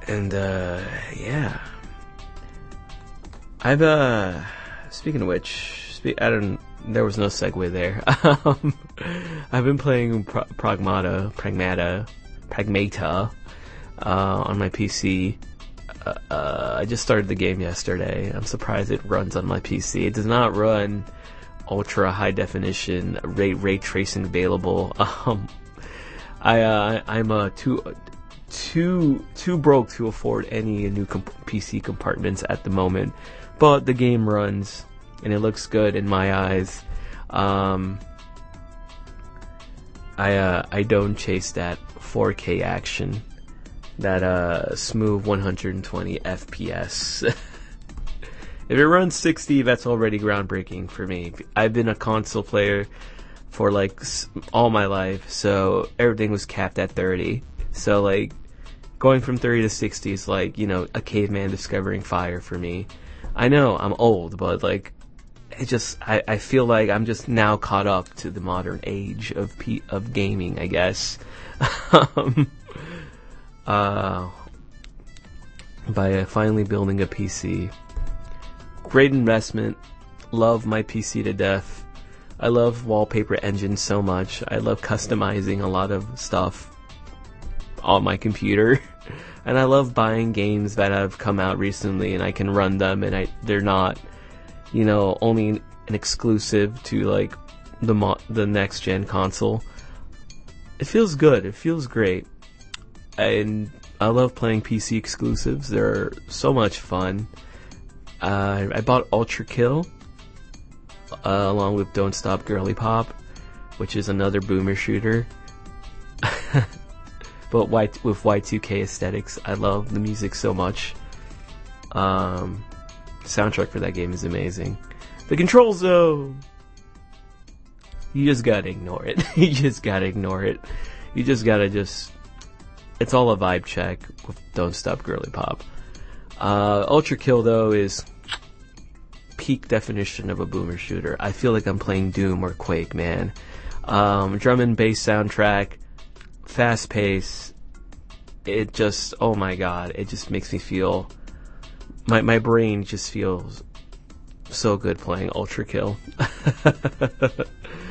And, yeah. Speaking of which, there was no segue there. I've been playing Pragmata, on my PC. I just started the game yesterday. I'm surprised it runs on my PC. It does not run ultra high definition, ray tracing available. I'm too broke to afford any new PC compartments at the moment, but the game runs and it looks good in my eyes. I don't chase that 4K action, that smooth 120 FPS. If it runs 60, that's already groundbreaking for me. I've been a console player for like all my life, so everything was capped at 30. So like going from 30 to 60 is like, a caveman discovering fire for me. I know I'm old, but like I feel like I'm just now caught up to the modern age of gaming, I guess. By finally building a PC. Great investment. Love my PC to death. I love Wallpaper Engine so much. I love customizing a lot of stuff on my computer. And I love buying games that have come out recently and I can run them and they're not, only an exclusive to like the next gen console. It feels good. It feels great. And I love playing PC exclusives. They're so much fun. I bought Ultra Kill, along with Don't Stop Girly Pop, which is another boomer shooter. But with Y2K aesthetics. I love the music so much. Soundtrack for that game is amazing. The controls, though, you just gotta ignore it. You just gotta it's all a vibe check with Don't Stop Girly Pop. Ultra Kill, though, is peak definition of a boomer shooter. I feel like I'm playing Doom or Quake, man. Drum and bass soundtrack, fast pace. It just, oh my god, it just makes me feel, my brain just feels so good playing Ultra Kill. It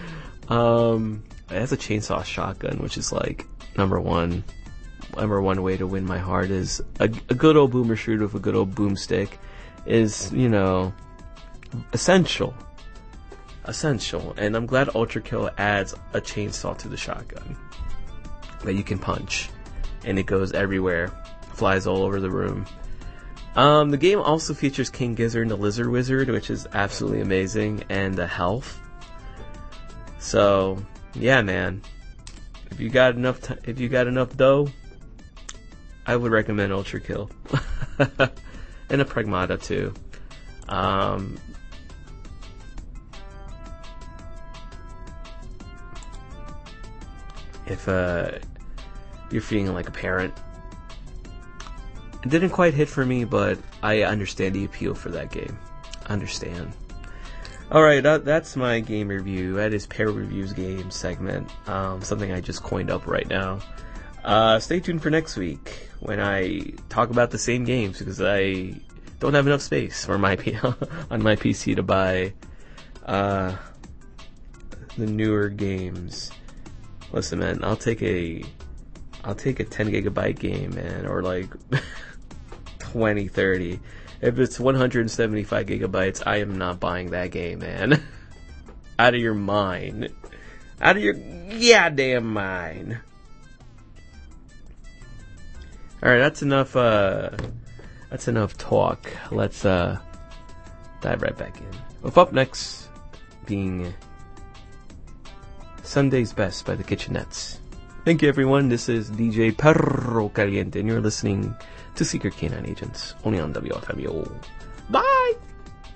has a chainsaw shotgun, which is like number one way to win my heart. Is a good old boomer shooter with a good old boomstick is, essential. And I'm glad Ultra Kill adds a chainsaw to the shotgun that you can punch, and it goes everywhere, flies all over the room. The game also features King Gizzard and the Lizard Wizard, which is absolutely amazing, and the health. So yeah, man, if you got enough dough, I would recommend Ultra Kill. And a Pragmata too. If you're feeling like a parent, it didn't quite hit for me, but I understand the appeal for that game. Understand. Alright, that's my game review. That is Pair Reviews game segment. Something I just coined up right now. Stay tuned for next week when I talk about the same games, because I don't have enough space on my PC to buy the newer games. Listen, man, I'll take a 10 gigabyte game, man, or like 20, 30. If it's 175 gigabytes, I am not buying that game, man. Out of your mind. Out of your goddamn mind. Alright, that's enough talk. Let's dive right back in. With up next being Sunday's Best by the Kitchenettes. Thank you, everyone. This is DJ Perro Caliente, and you're listening to Secret K9 Agents, only on WFMU.